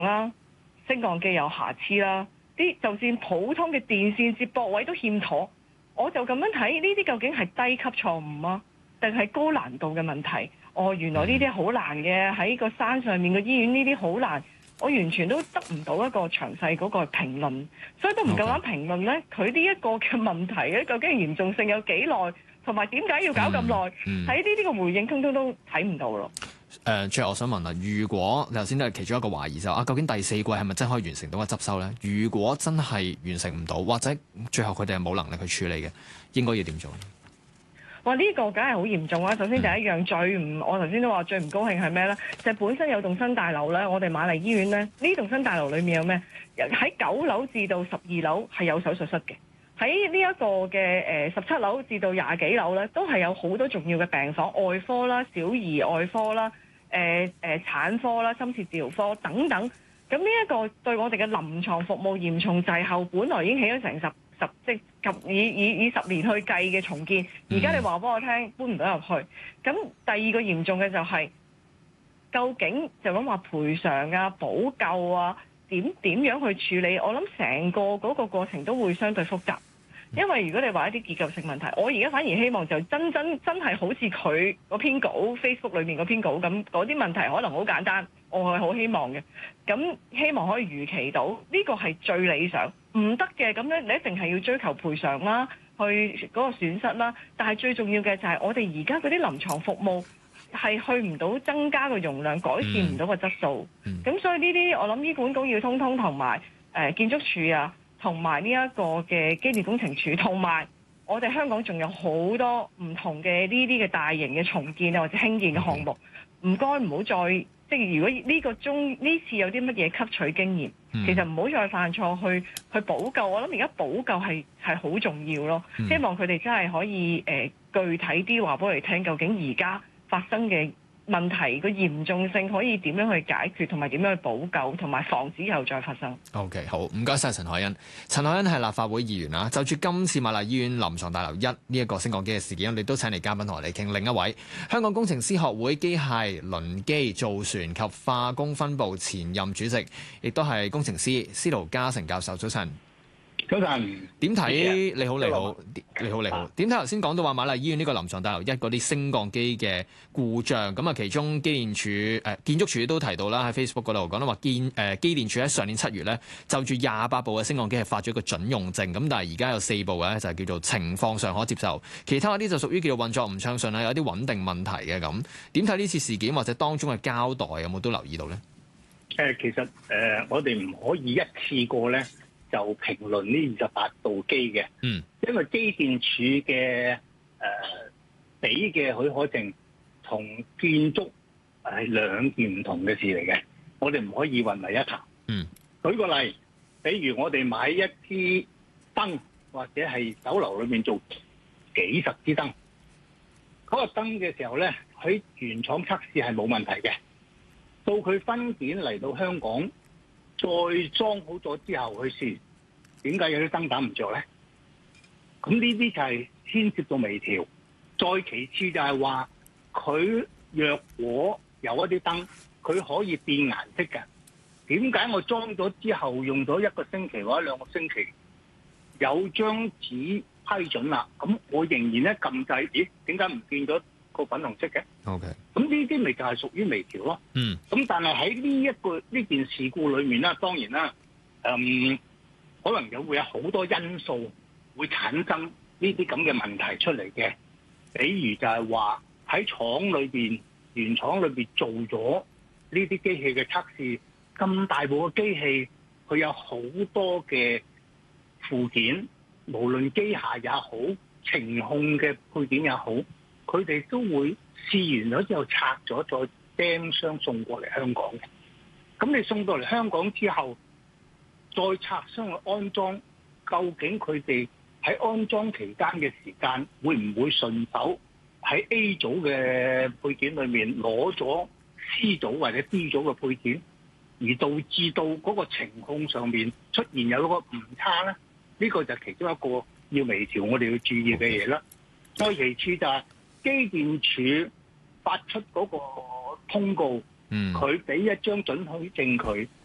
啦，升降機有瑕疵啦，就算普通嘅電線接駁位都欠妥，我就咁樣睇呢啲究竟係低級錯誤啊，定係高難度嘅問題？原來呢啲好難嘅，喺個山上面嘅醫院呢啲好難，我完全都得唔到一個詳細嗰個評論，所以都唔夠膽評論呢。佢呢一個嘅問題咧，究竟嚴重性有幾耐，同埋點解要搞咁耐？喺呢啲嘅回應，通通都睇唔到咯。 最後我想問啦，如果你頭先都係其中一個懷疑就究竟第四季係咪真可以完成到個執收咧？如果真係完成唔到，或者最後佢哋係冇能力去處理嘅，應該要點做呢？ 哇！呢個梗係好嚴重啦。首先第一樣我頭先都話最唔高興係咩咧？就係本身有棟新大樓咧，我哋瑪麗醫院咧，呢棟新大樓裏面有咩？喺9樓至到12樓係有手術室嘅。喺呢一個嘅17樓至到20幾樓咧，都係有好多重要嘅病房，外科啦、小兒外科啦、產科啦、深切治療科等等。咁呢一個對我哋嘅臨床服務嚴重滯後，本來已經起咗成十即以10年去計嘅重建，而家你話俾我聽搬唔到入去。咁第二個嚴重嘅就係、究竟就咁話賠償啊、補救啊，點樣去處理？我諗成個嗰個過程都會相對複雜。因為如果你話一啲結構性問題，我而家反而希望就真係好似佢嗰篇稿 Facebook 裏面嗰篇稿咁，嗰啲問題可能好簡單，我係好希望嘅。咁希望可以預期到呢個係最理想。唔得嘅咁咧，你一定係要追求賠償啦，去嗰個損失啦。但係最重要嘅就係我哋而家嗰啲臨床服務係去唔到增加個容量，改善唔到個質素。咁所以呢啲我諗醫管局要通同埋建築署啊，同埋呢一個嘅機電工程署，同埋我哋香港仲有好多唔同嘅呢啲嘅大型嘅重建啊或者興建嘅項目，唔該唔好再如果呢次有啲乜嘢吸取經驗，其實唔好再犯錯去補救。我諗而家補救係好重要咯。希望佢哋真係可以具體啲話俾我哋聽，究竟而家發生嘅問題個嚴重性可以點樣去解決，同埋點樣去補救，同埋防止以後再發生。 OK， 好，唔該晒陳凱欣。陳凱欣係立法會議員啦。就住今次瑪麗醫院臨床大樓1呢一個升降機嘅事件，我哋都請嚟嘉賓同我哋傾。另一位香港工程師學會機械輪機造船及化工分部前任主席，亦都係工程師司徒家成教授。早晨。 早晨， 點睇？你好，點睇頭先講到話瑪麗醫院呢個臨床大樓1嗰啲升降機嘅故障？咁啊，其中機電署建築署都提到啦，喺 Facebook 嗰度講到話機電署喺上年7月咧，就住28部嘅升降機係發咗一個準用證，咁但係而家有4部咧就係叫做情況上可接受，其他嗰啲就屬於叫做運作唔暢順啦，有啲穩定問題嘅咁。點睇呢次事件或者當中嘅交代有冇都留意到咧？ 其實我哋唔可以一次過咧就評論呢28部機嘅，因為機電署嘅俾嘅許可證同建築係兩件唔同嘅事嚟嘅，我哋唔可以混為一談。舉個例，比如我哋買一支燈，或者係酒樓裏面做幾十支燈，嗰個燈嘅時候咧，喺原廠測試係冇問題嘅，到佢分件嚟到香港，再裝好咗之後去試，點解有啲燈膽唔着咧？咁呢啲就係牽涉到微調。再其次就係話，佢若果有一啲燈，佢可以變顏色嘅。點解我裝咗之後用咗1個星期或者2個星期，有張紙批准啦，咁我仍然咧撳掣，咦？點解唔見咗個粉紅色嘅？OK，咁呢啲咪就係屬於微調咯。咁但係喺呢件事故裏面啦，當然啦，可能會有好多因素會產生呢啲咁嘅問題出嚟嘅。比如就係話喺原廠裏邊做咗呢啲機器嘅測試，咁大部嘅機器佢有好多嘅附件，無論機械也好，程控嘅配件也好，佢哋都會試完咗之後拆咗，再釘箱送過嚟香港嘅。咁你送到嚟香港之後，再拆箱去安裝，究竟佢哋喺安裝期間嘅時間會唔會順手喺 A 組嘅配件裏面攞咗 C 組或者 D 組嘅配件，而導致到嗰個程控上面出現有一個誤差咧？呢個就係其中一個要微調我哋要注意嘅嘢啦。再其次就係機電署發出嗰個通告，佢俾一張准許證佢，